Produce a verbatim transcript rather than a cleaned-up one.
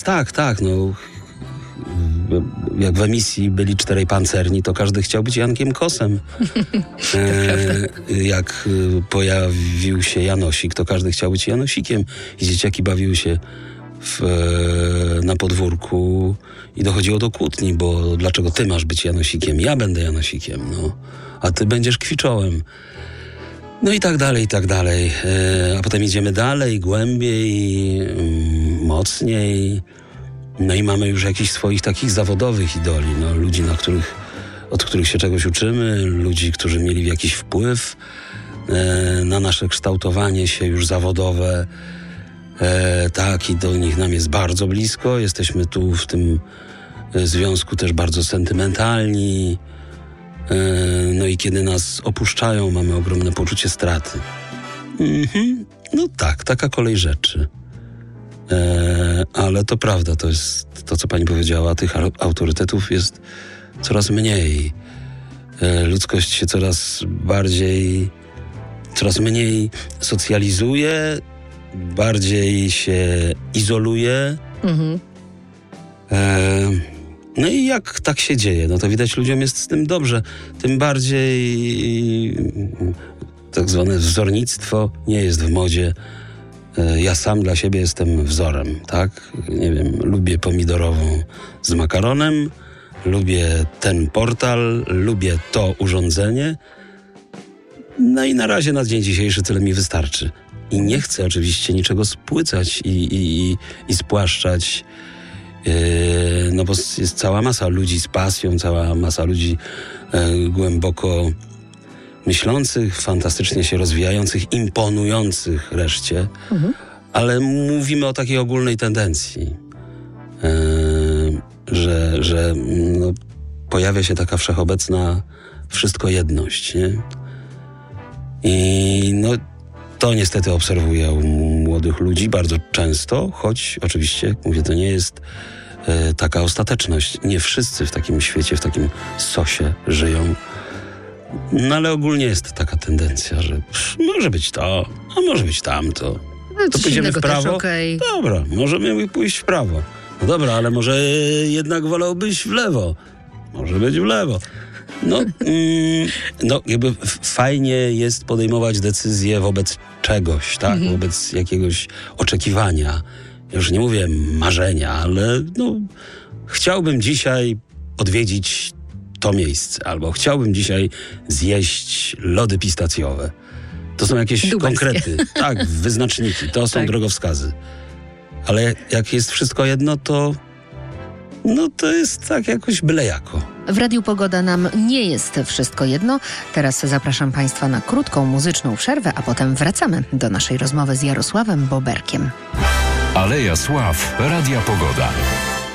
Tak, tak, no. Jak w emisji byli czterej pancerni, to każdy chciał być Jankiem Kosem. E, jak pojawił się Janosik, to każdy chciał być Janosikiem. I dzieciaki bawiły się w, na podwórku i dochodziło do kłótni, bo dlaczego ty masz być Janosikiem? Ja będę Janosikiem, no. A ty będziesz Kwiczołem. No i tak dalej, i tak dalej. E, a potem idziemy dalej, głębiej, mm, mocniej. No i mamy już jakichś swoich takich zawodowych idoli, no, ludzi, na których, od których się czegoś uczymy, ludzi, którzy mieli jakiś wpływ e, na nasze kształtowanie się już zawodowe. E, tak, i do nich nam jest bardzo blisko. Jesteśmy tu w tym związku też bardzo sentymentalni. E, no i kiedy nas opuszczają, mamy ogromne poczucie straty. Mhm. No tak, taka kolej rzeczy. E, ale to prawda, to jest to, co pani powiedziała, tych autorytetów jest coraz mniej. E, ludzkość się coraz bardziej, coraz mniej socjalizuje, bardziej się izoluje. Mhm. E, no i jak tak się dzieje, no to widać, ludziom jest z tym dobrze. Tym bardziej tak zwane wzornictwo nie jest w modzie. Ja sam dla siebie jestem wzorem, tak? Nie wiem, lubię pomidorową z makaronem, lubię ten portal, lubię to urządzenie. No i na razie na dzień dzisiejszy tyle mi wystarczy. I nie chcę oczywiście niczego spłycać i, i, i, i spłaszczać, yy, no bo jest cała masa ludzi z pasją, cała masa ludzi yy, głęboko myślących, fantastycznie się rozwijających, imponujących reszcie, mhm. ale mówimy o takiej ogólnej tendencji, yy, że, że no, pojawia się taka wszechobecna wszystko jedność, nie? I no to niestety obserwuję u młodych ludzi bardzo często, choć oczywiście, jak mówię, to nie jest yy, taka ostateczność. Nie wszyscy w takim świecie, w takim sosie żyją. No ale ogólnie jest taka tendencja, że pff, może być to, a może być tamto. No, to pójdziemy w prawo? Też, okay. Dobra, możemy pójść w prawo. No dobra, ale może jednak wolałbyś w lewo. Może być w lewo. No, mm, no jakby fajnie jest podejmować decyzje wobec czegoś, tak? Mhm. Wobec jakiegoś oczekiwania. Już nie mówię marzenia, ale no, chciałbym dzisiaj odwiedzić to miejsce, albo chciałbym dzisiaj zjeść lody pistacjowe. To są jakieś Dubelskie. konkrety. Tak, wyznaczniki. To są tak. drogowskazy. Ale jak jest wszystko jedno, to no to jest tak jakoś byle jako. W Radiu Pogoda nam nie jest wszystko jedno. Teraz zapraszam Państwa na krótką muzyczną przerwę, a potem wracamy do naszej rozmowy z Jarosławem Boberkiem. Aleja Sław, Radia Pogoda.